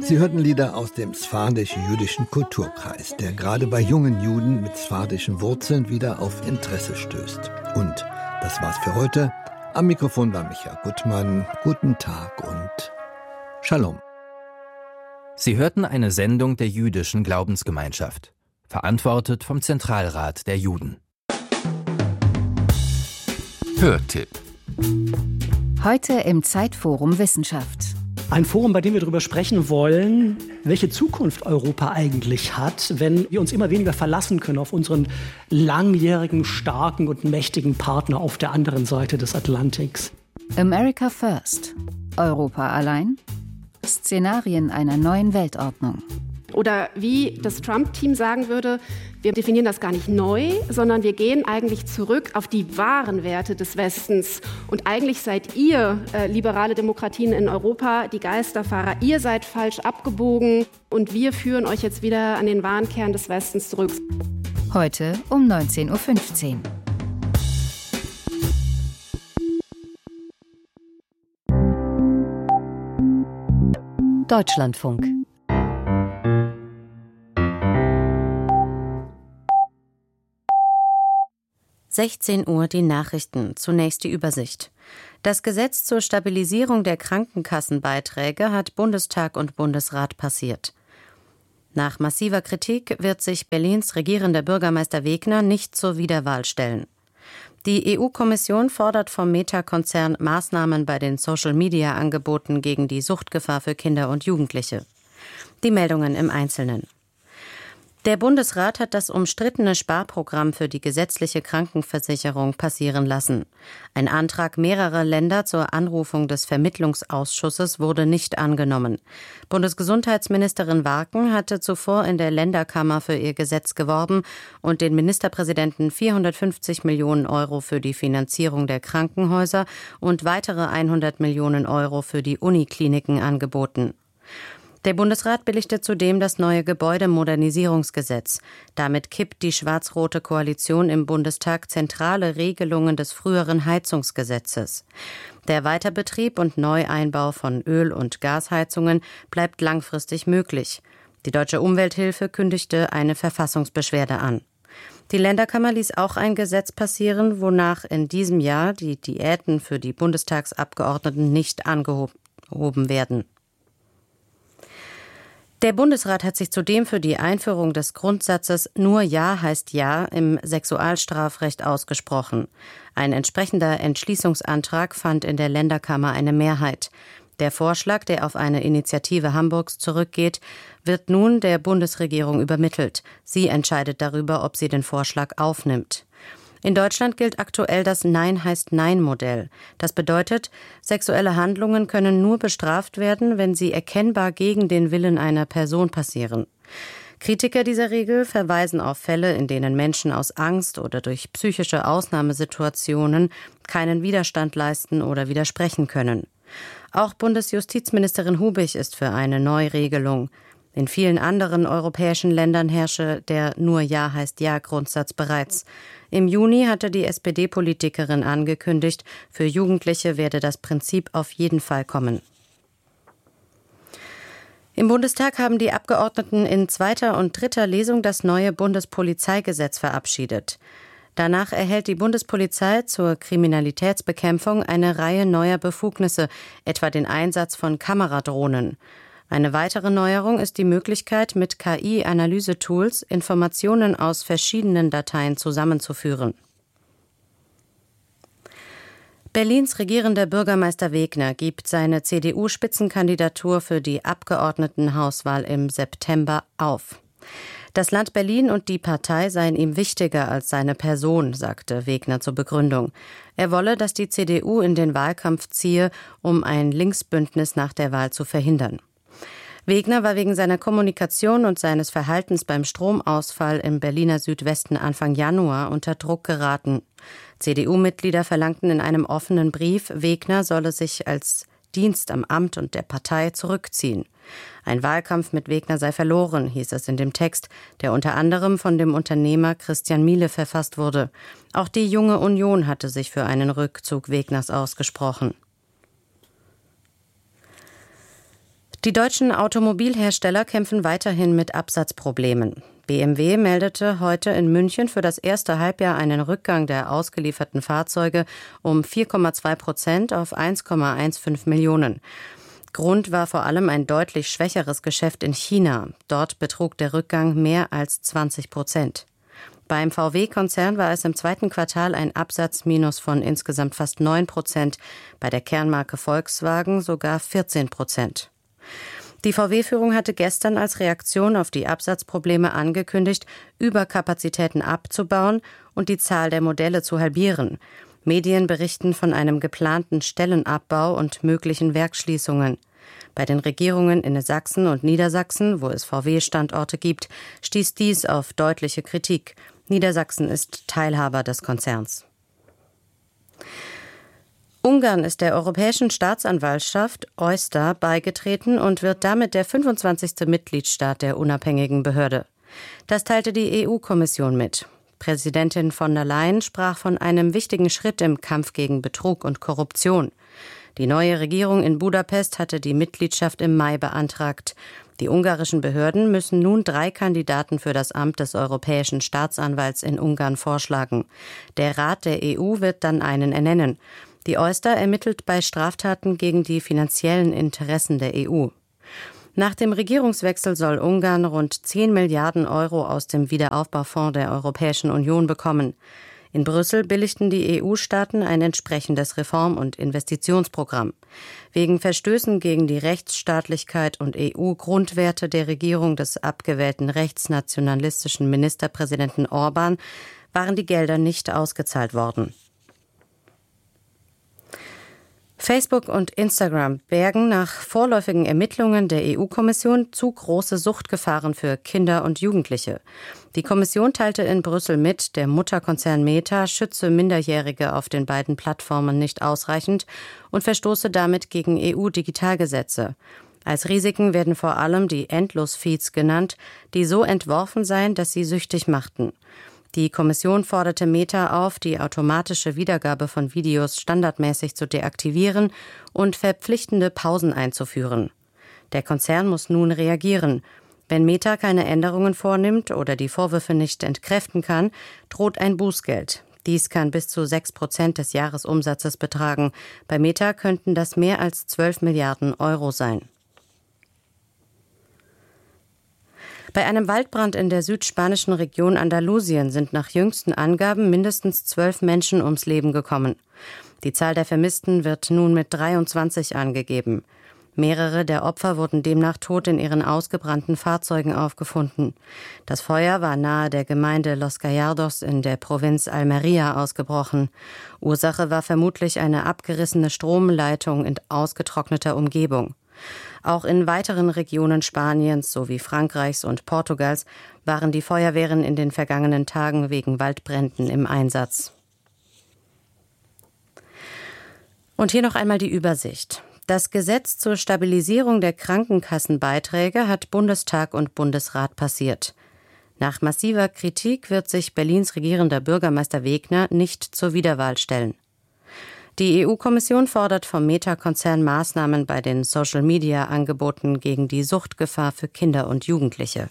Sie hörten Lieder aus dem Sephardisch-Jüdischen Kulturkreis, der gerade bei jungen Juden mit sephardischen Wurzeln wieder auf Interesse stößt. Und das war's für heute. Am Mikrofon war Michael Gutmann. Guten Tag und Shalom. Sie hörten eine Sendung der Jüdischen Glaubensgemeinschaft, verantwortet vom Zentralrat der Juden. Hörtipp. Heute im Zeitforum Wissenschaft. Ein Forum, bei dem wir darüber sprechen wollen, welche Zukunft Europa eigentlich hat, wenn wir uns immer weniger verlassen können auf unseren langjährigen, starken und mächtigen Partner auf der anderen Seite des Atlantiks. America First. Europa allein? Szenarien einer neuen Weltordnung. Oder wie das Trump-Team sagen würde, wir definieren das gar nicht neu, sondern wir gehen eigentlich zurück auf die wahren Werte des Westens. Und eigentlich seid ihr, liberale Demokratien in Europa, die Geisterfahrer. Ihr seid falsch abgebogen und wir führen euch jetzt wieder an den wahren Kern des Westens zurück. Heute um 19.15 Uhr. Deutschlandfunk. Uhr die Nachrichten. Zunächst die Übersicht. Das Gesetz zur Stabilisierung der Krankenkassenbeiträge hat Bundestag und Bundesrat passiert. Nach massiver Kritik wird sich Berlins regierender Bürgermeister Wegner nicht zur Wiederwahl stellen. Die EU-Kommission fordert vom Meta-Konzern Maßnahmen bei den Social-Media-Angeboten gegen die Suchtgefahr für Kinder und Jugendliche. Die Meldungen im Einzelnen. Der Bundesrat hat das umstrittene Sparprogramm für die gesetzliche Krankenversicherung passieren lassen. Ein Antrag mehrerer Länder zur Anrufung des Vermittlungsausschusses wurde nicht angenommen. Bundesgesundheitsministerin Warken hatte zuvor in der Länderkammer für ihr Gesetz geworben und den Ministerpräsidenten 450 Millionen Euro für die Finanzierung der Krankenhäuser und weitere 100 Millionen Euro für die Unikliniken angeboten. Der Bundesrat billigte zudem das neue Gebäudemodernisierungsgesetz. Damit kippt die schwarz-rote Koalition im Bundestag zentrale Regelungen des früheren Heizungsgesetzes. Der Weiterbetrieb und Neueinbau von Öl- und Gasheizungen bleibt langfristig möglich. Die Deutsche Umwelthilfe kündigte eine Verfassungsbeschwerde an. Die Länderkammer ließ auch ein Gesetz passieren, wonach in diesem Jahr die Diäten für die Bundestagsabgeordneten nicht angehoben werden. Der Bundesrat hat sich zudem für die Einführung des Grundsatzes »Nur Ja heißt Ja« im Sexualstrafrecht ausgesprochen. Ein entsprechender Entschließungsantrag fand in der Länderkammer eine Mehrheit. Der Vorschlag, der auf eine Initiative Hamburgs zurückgeht, wird nun der Bundesregierung übermittelt. Sie entscheidet darüber, ob sie den Vorschlag aufnimmt. In Deutschland gilt aktuell das Nein heißt Nein-Modell. Das bedeutet, sexuelle Handlungen können nur bestraft werden, wenn sie erkennbar gegen den Willen einer Person passieren. Kritiker dieser Regel verweisen auf Fälle, in denen Menschen aus Angst oder durch psychische Ausnahmesituationen keinen Widerstand leisten oder widersprechen können. Auch Bundesjustizministerin Hubig ist für eine Neuregelung. In vielen anderen europäischen Ländern herrsche der Nur Ja heißt Ja-Grundsatz bereits. Im Juni hatte die SPD-Politikerin angekündigt, für Jugendliche werde das Prinzip auf jeden Fall kommen. Im Bundestag haben die Abgeordneten in zweiter und dritter Lesung das neue Bundespolizeigesetz verabschiedet. Danach erhält die Bundespolizei zur Kriminalitätsbekämpfung eine Reihe neuer Befugnisse, etwa den Einsatz von Kameradrohnen. Eine weitere Neuerung ist die Möglichkeit, mit KI-Analysetools Informationen aus verschiedenen Dateien zusammenzuführen. Berlins regierender Bürgermeister Wegner gibt seine CDU-Spitzenkandidatur für die Abgeordnetenhauswahl im September auf. Das Land Berlin und die Partei seien ihm wichtiger als seine Person, sagte Wegner zur Begründung. Er wolle, dass die CDU in den Wahlkampf ziehe, um ein Linksbündnis nach der Wahl zu verhindern. Wegner war wegen seiner Kommunikation und seines Verhaltens beim Stromausfall im Berliner Südwesten Anfang Januar unter Druck geraten. CDU-Mitglieder verlangten in einem offenen Brief, Wegner solle sich als Dienst am Amt und der Partei zurückziehen. Ein Wahlkampf mit Wegner sei verloren, hieß es in dem Text, der unter anderem von dem Unternehmer Christian Miele verfasst wurde. Auch die Junge Union hatte sich für einen Rückzug Wegners ausgesprochen. Die deutschen Automobilhersteller kämpfen weiterhin mit Absatzproblemen. BMW meldete heute in München für das erste Halbjahr einen Rückgang der ausgelieferten Fahrzeuge um 4,2% auf 1,15 Millionen. Grund war vor allem ein deutlich schwächeres Geschäft in China. Dort betrug der Rückgang mehr als 20%. Beim VW-Konzern war es im zweiten Quartal ein Absatzminus von insgesamt fast 9%, bei der Kernmarke Volkswagen sogar 14%. Die VW-Führung hatte gestern als Reaktion auf die Absatzprobleme angekündigt, Überkapazitäten abzubauen und die Zahl der Modelle zu halbieren. Medien berichten von einem geplanten Stellenabbau und möglichen Werksschließungen. Bei den Regierungen in Sachsen und Niedersachsen, wo es VW-Standorte gibt, stieß dies auf deutliche Kritik. Niedersachsen ist Teilhaber des Konzerns. Ungarn ist der Europäischen Staatsanwaltschaft EUStA beigetreten und wird damit der 25. Mitgliedstaat der unabhängigen Behörde. Das teilte die EU-Kommission mit. Präsidentin von der Leyen sprach von einem wichtigen Schritt im Kampf gegen Betrug und Korruption. Die neue Regierung in Budapest hatte die Mitgliedschaft im Mai beantragt. Die ungarischen Behörden müssen nun 3 Kandidaten für das Amt des Europäischen Staatsanwalts in Ungarn vorschlagen. Der Rat der EU wird dann einen ernennen. Die EUStA ermittelt bei Straftaten gegen die finanziellen Interessen der EU. Nach dem Regierungswechsel soll Ungarn rund 10 Milliarden Euro aus dem Wiederaufbaufonds der Europäischen Union bekommen. In Brüssel billigten die EU-Staaten ein entsprechendes Reform- und Investitionsprogramm. Wegen Verstößen gegen die Rechtsstaatlichkeit und EU-Grundwerte der Regierung des abgewählten rechtsnationalistischen Ministerpräsidenten Orbán waren die Gelder nicht ausgezahlt worden. Facebook und Instagram bergen nach vorläufigen Ermittlungen der EU-Kommission zu große Suchtgefahren für Kinder und Jugendliche. Die Kommission teilte in Brüssel mit, der Mutterkonzern Meta schütze Minderjährige auf den beiden Plattformen nicht ausreichend und verstoße damit gegen EU-Digitalgesetze. Als Risiken werden vor allem die Endlosfeeds genannt, die so entworfen seien, dass sie süchtig machten. Die Kommission forderte Meta auf, die automatische Wiedergabe von Videos standardmäßig zu deaktivieren und verpflichtende Pausen einzuführen. Der Konzern muss nun reagieren. Wenn Meta keine Änderungen vornimmt oder die Vorwürfe nicht entkräften kann, droht ein Bußgeld. Dies kann bis zu 6% des Jahresumsatzes betragen. Bei Meta könnten das mehr als 12 Milliarden Euro sein. Bei einem Waldbrand in der südspanischen Region Andalusien sind nach jüngsten Angaben mindestens 12 Menschen ums Leben gekommen. Die Zahl der Vermissten wird nun mit 23 angegeben. Mehrere der Opfer wurden demnach tot in ihren ausgebrannten Fahrzeugen aufgefunden. Das Feuer war nahe der Gemeinde Los Gallardos in der Provinz Almería ausgebrochen. Ursache war vermutlich eine abgerissene Stromleitung in ausgetrockneter Umgebung. Auch in weiteren Regionen Spaniens sowie Frankreichs und Portugals waren die Feuerwehren in den vergangenen Tagen wegen Waldbränden im Einsatz. Und hier noch einmal die Übersicht. Das Gesetz zur Stabilisierung der Krankenkassenbeiträge hat Bundestag und Bundesrat passiert. Nach massiver Kritik wird sich Berlins regierender Bürgermeister Wegner nicht zur Wiederwahl stellen. Die EU-Kommission fordert vom Meta-Konzern Maßnahmen bei den Social-Media-Angeboten gegen die Suchtgefahr für Kinder und Jugendliche.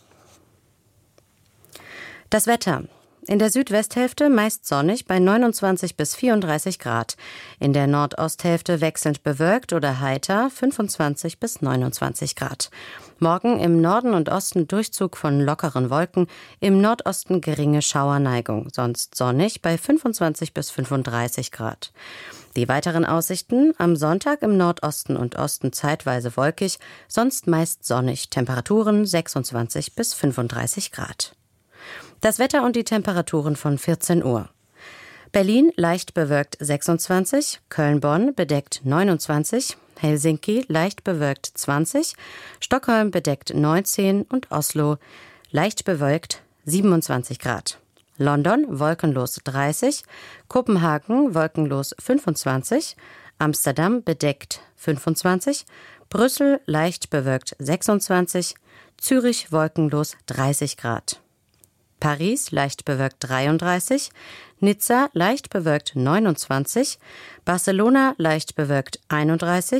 Das Wetter. In der Südwesthälfte meist sonnig bei 29 bis 34 Grad. In der Nordosthälfte wechselnd bewölkt oder heiter 25 bis 29 Grad. Morgen im Norden und Osten Durchzug von lockeren Wolken, im Nordosten geringe Schauerneigung, sonst sonnig bei 25 bis 35 Grad. Die weiteren Aussichten: am Sonntag im Nordosten und Osten zeitweise wolkig, sonst meist sonnig, Temperaturen 26 bis 35 Grad. Das Wetter und die Temperaturen von 14 Uhr. Berlin leicht bewölkt 26, Köln-Bonn bedeckt 29, Helsinki leicht bewölkt 20, Stockholm bedeckt 19 und Oslo leicht bewölkt 27 Grad. London wolkenlos 30, Kopenhagen wolkenlos 25, Amsterdam bedeckt 25, Brüssel leicht bewölkt 26, Zürich wolkenlos 30 Grad. Paris leicht bewölkt 33, Nizza leicht bewölkt 29, Barcelona leicht bewölkt 31,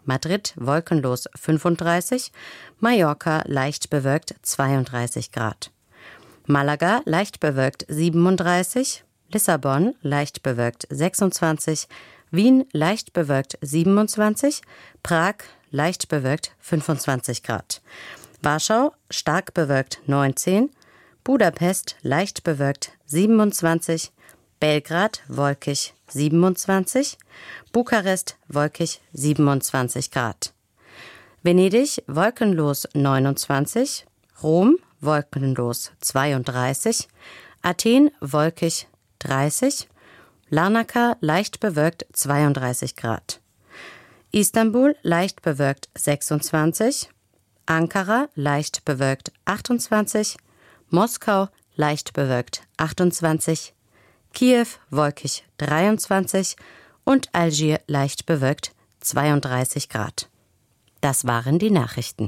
Madrid wolkenlos 35, Mallorca leicht bewölkt 32 Grad. Malaga leicht bewölkt 37, Lissabon leicht bewölkt 26, Wien leicht bewölkt 27, Prag leicht bewölkt 25 Grad. Warschau stark bewölkt 19, Budapest leicht bewölkt 27, Belgrad wolkig 27, Bukarest wolkig 27 Grad. Venedig wolkenlos 29, Rom wolkenlos 32, Athen wolkig 30, Larnaca leicht bewölkt 32 Grad. Istanbul leicht bewölkt 26, Ankara leicht bewölkt 28, Moskau leicht bewölkt 28, Kiew wolkig 23 und Algier leicht bewölkt 32 Grad. Das waren die Nachrichten.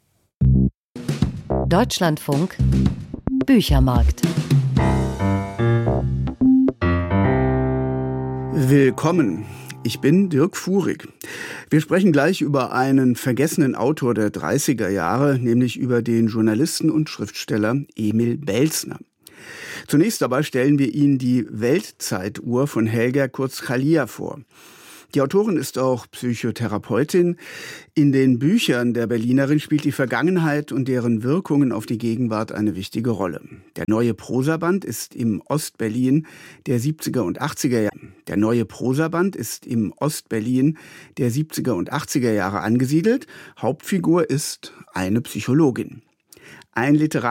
Deutschlandfunk Büchermarkt. Willkommen. Ich bin Dirk Fuhrig. Wir sprechen gleich über einen vergessenen Autor der 30er Jahre, nämlich über den Journalisten und Schriftsteller Emil Belzner. Zunächst dabei stellen wir Ihnen die Weltzeituhr von Helga Kurz-Chalia vor. Die Autorin ist auch Psychotherapeutin. In den Büchern der Berlinerin spielt die Vergangenheit und deren Wirkungen auf die Gegenwart eine wichtige Rolle. Der neue Prosaband ist im Ostberlin der 70er und 80er Jahre. Der neue Prosaband ist im Ostberlin der 70er und 80er Jahre angesiedelt. Hauptfigur ist eine Psychologin. Ein Literar